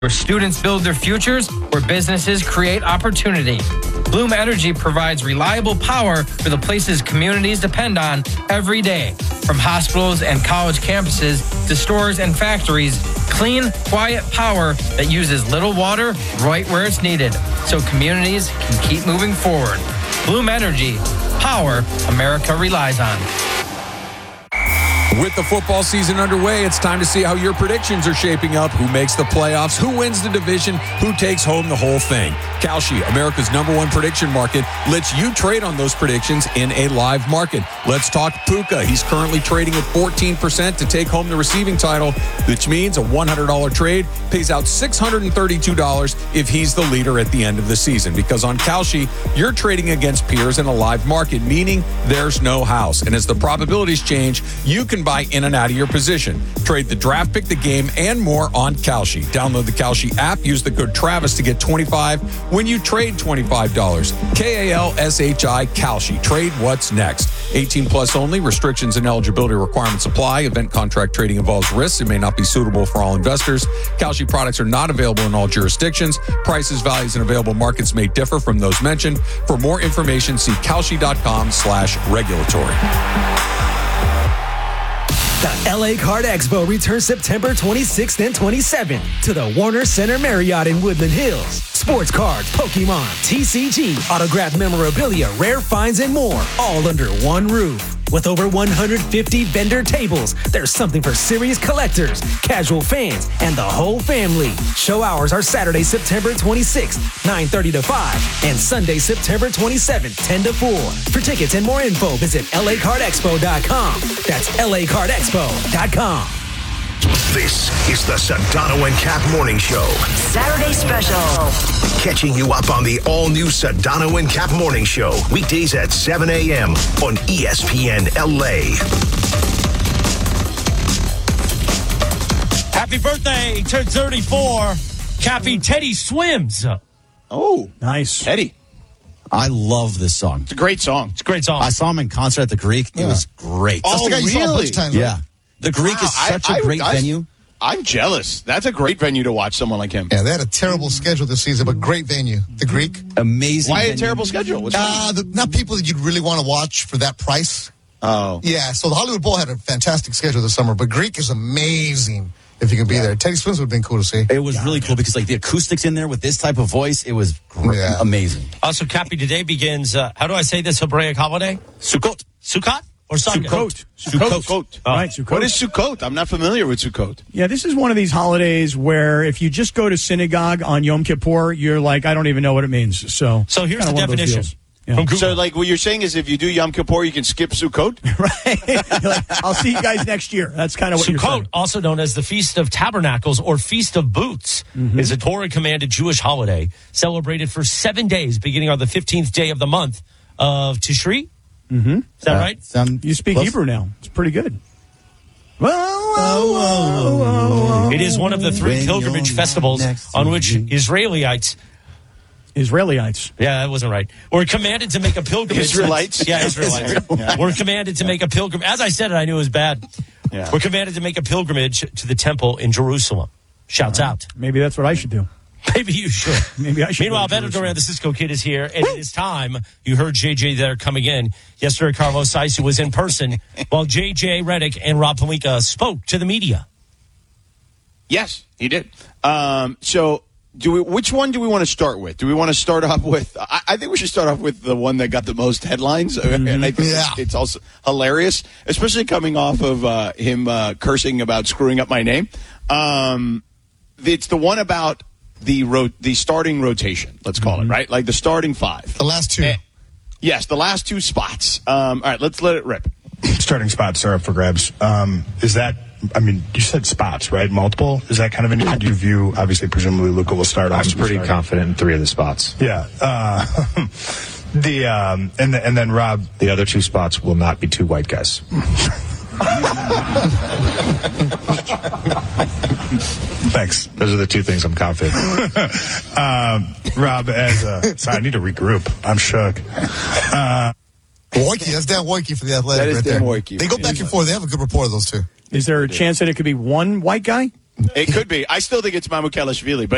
where students build their futures, where businesses create opportunity. Bloom Energy provides reliable power for the places communities depend on every day. From hospitals and college campuses to stores and factories, clean, quiet power that uses little water right where it's needed, so communities can keep moving forward. Bloom Energy, power America relies on. With the football season underway, it's time to see how your predictions are shaping up, who makes the playoffs, who wins the division, who takes home the whole thing. Kalshi, America's #1 prediction market, lets you trade on those predictions in a live market. Let's talk Puka. He's currently trading at 14% to take home the receiving title, which means a $100 trade pays out $632 if he's the leader at the end of the season. Because on Kalshi, you're trading against peers in a live market, meaning there's no house. And as the probabilities change, you can buy in and out of your position. Trade the draft, pick the game, and more on Kalshi. Download the Kalshi app. Use the code Travis to get $25 when you trade $25. KALSHI Kalshi. Trade what's next. 18 plus only. Restrictions and eligibility requirements apply. Event contract trading involves risks. It may not be suitable for all investors. Kalshi products are not available in all jurisdictions. Prices, values, and available markets may differ from those mentioned. For more information, see kalshi.com/regulatory. The LA Card Expo returns September 26th and 27th to the Warner Center Marriott in Woodland Hills. Sports cards, Pokemon, TCG, autographed memorabilia, rare finds, and more, all under one roof. With over 150 vendor tables, there's something for serious collectors, casual fans, and the whole family. Show hours are Saturday, September 26th, 9:30 to 5, and Sunday, September 27th, 10 to 4. For tickets and more info, visit lacardexpo.com. That's lacardexpo.com. This is the Sedano and Cap Morning Show. Saturday special. Catching you up on the all-new Sedano and Cap Morning Show. Weekdays at 7 a.m. on ESPN LA. Happy birthday. He turned 34. Cappy Teddy swims. Oh, nice. Teddy. I love this song. It's a great song. It's a great song. I saw him in concert at the Greek. It was great. Oh, really? Yeah. The Greek is such a great venue. I'm jealous. That's a great venue to watch someone like him. Yeah, they had a terrible schedule this season, but great venue. The Greek. Amazing. Why venue. a terrible schedule? Not people that you'd really want to watch for that price. Oh. Yeah, so the Hollywood Bowl had a fantastic schedule this summer, but Greek is amazing if you can be there. Teddy Swims would have been cool to see. It was really cool because like the acoustics in there with this type of voice, it was amazing. Also, Cappy, today begins, how do I say this Hebraic holiday? Sukkot. Sukkot? Or Sukkot? Sukkot. Right, Sukkot. What is Sukkot? I'm not familiar with Sukkot. Yeah, this is one of these holidays where if you just go to synagogue on Yom Kippur, you're like, I don't even know what it means. So here's the definition. Yeah. So, like, what you're saying is if you do Yom Kippur, you can skip Sukkot? Right. Like, I'll see you guys next year. That's kind of what you're saying. Sukkot, also known as the Feast of Tabernacles or Feast of Booths, is a Torah-commanded Jewish holiday celebrated for 7 days, beginning on the 15th day of the month of Tishri. Mm-hmm. Is that right? You speak Hebrew now. It's pretty good. It is one of the 3 pilgrimage festivals on which Israelites. Yeah, that wasn't right. We're commanded to make a pilgrimage. Israelites? Yeah, Israelites. Yeah. We're commanded to make a pilgrimage. As I said it, I knew it was bad. Yeah. We're commanded to make a pilgrimage to the temple in Jerusalem. Shouts out. Maybe that's what I should do. Maybe you should. Maybe I should. Meanwhile, Beto Duran, the Cisco Kid, is here, and it is time. You heard JJ there coming in. Yesterday, Carlos Saisu was in person while JJ Redick and Rob Pelinka spoke to the media. Yes, he did. So, which one do we want to start with? Do we want to start off with? I think we should start off with the one that got the most headlines, and I think it's also hilarious, especially coming off of him cursing about screwing up my name. It's the one about the starting rotation. Let's call it right, like the starting 5, The last 2. Yes, the last 2 spots. All right, let's let it rip. Starting spots are up for grabs. Is that? I mean, you said spots, right? Multiple? Is that kind of do you view, obviously, presumably Luka will start off? I'm pretty confident in 3 of the spots. Yeah. And then Rob. The other 2 spots will not be 2 white guys. Thanks. Those are the 2 things I'm confident. Rob, sorry, I need to regroup. I'm shook. Wojcicki, that's Dan Wojcicki for the Athletic. That is right Dan there. Wojcicki. They go back and forth. They have a good rapport, those two. Is there a chance that it could be one white guy? It could be. I still think it's Mamukelashvili, but